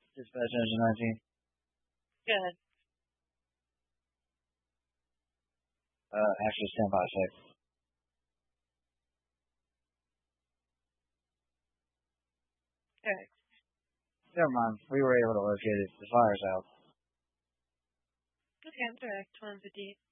Dispatch engine 19. Good. Actually, stand by a sec. Okay. Never mind. We were able to locate it. The fire's out. Okay, I'm direct. 150.